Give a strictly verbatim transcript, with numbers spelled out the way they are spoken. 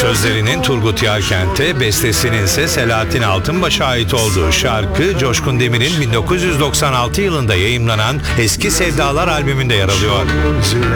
Sözlerinin Turgut Yarkent'e, bestesinin ise Selahattin Altınbaş'a ait olduğu şarkı Coşkun Demir'in bin dokuz yüz doksan altı yılında yayımlanan Eski Sevdalar albümünde yer alıyor.